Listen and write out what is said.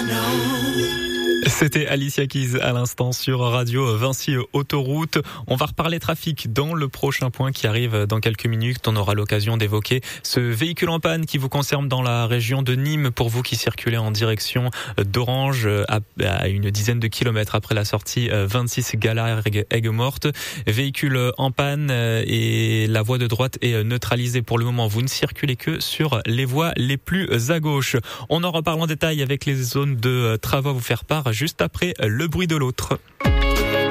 C'était Alicia Keys à l'instant sur Radio Vinci Autoroute. On va reparler trafic dans le prochain point qui arrive dans quelques minutes. On aura l'occasion d'évoquer ce véhicule en panne qui vous concerne dans la région de Nîmes pour vous qui circulez en direction d'Orange à une dizaine de kilomètres après la sortie 26 Galard Aigues-Mortes. Véhicule en panne et la voie de droite est neutralisée pour le moment. Vous ne circulez que sur les voies les plus à gauche. On en reparle en détail avec les zones de travaux à vous faire part juste après le bruit de l'autre.